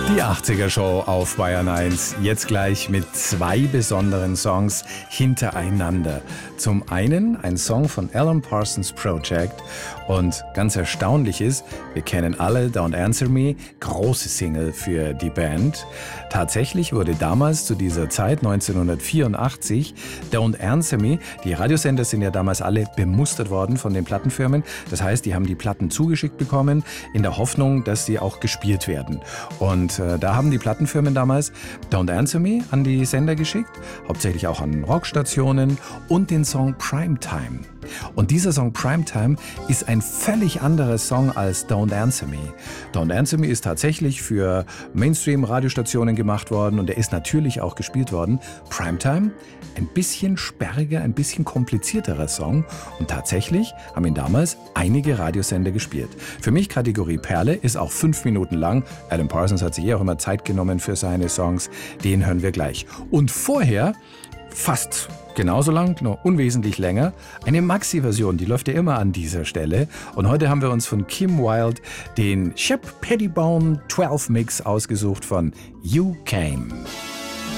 Die 80er Show auf Bayern 1, jetzt gleich mit zwei besonderen Songs hintereinander. Zum einen ein Song von Alan Parsons Project und ganz erstaunlich ist, wir kennen alle Don't Answer Me, große Single für die Band. Tatsächlich wurde damals zu dieser Zeit, 1984, Don't Answer Me, die Radiosender sind ja damals alle bemustert worden von den Plattenfirmen. Das heißt, die haben die Platten zugeschickt bekommen, in der Hoffnung, dass sie auch gespielt werden. Und da haben die Plattenfirmen damals Don't Answer Me an die Sender geschickt, hauptsächlich auch an Rockstationen und den Song Primetime. Und dieser Song Primetime ist ein völlig anderer Song als Don't Answer Me. Don't Answer Me ist tatsächlich für Mainstream-Radiostationen gemacht worden und er ist natürlich auch gespielt worden. Primetime, ein bisschen sperriger, ein bisschen komplizierterer Song und tatsächlich haben ihn damals einige Radiosender gespielt. Für mich Kategorie Perle, ist auch 5 Minuten lang. Alan Parsons hat sich auch immer Zeit genommen für seine Songs. Den hören wir gleich. Und vorher, fast genauso lang, nur unwesentlich länger, eine Maxi-Version, die läuft ja immer an dieser Stelle. Und heute haben wir uns von Kim Wilde den Shep Pettibone 12 Mix ausgesucht von You Came.